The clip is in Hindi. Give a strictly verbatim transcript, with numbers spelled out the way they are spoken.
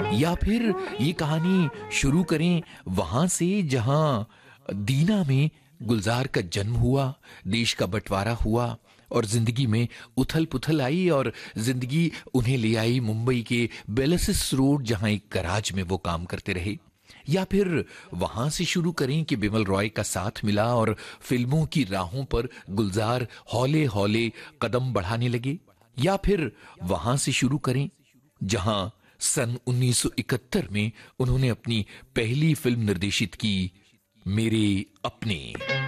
या फिर ये कहानी शुरू करें वहां से जहां दीना में गुलजार का जन्म हुआ, देश का बंटवारा हुआ और जिंदगी में उथल पुथल आई और जिंदगी उन्हें ले आई मुंबई के बेलसिस रोड, जहां एक गराज में वो काम करते रहे। या फिर वहां से शुरू करें कि बिमल रॉय का साथ मिला और फिल्मों की राहों पर गुलजार हौले हौले कदम बढ़ाने लगे। या फिर वहां से शुरू करें जहां सन उन्नीस सौ इकहत्तर में उन्होंने अपनी पहली फिल्म निर्देशित की, मेरे अपने।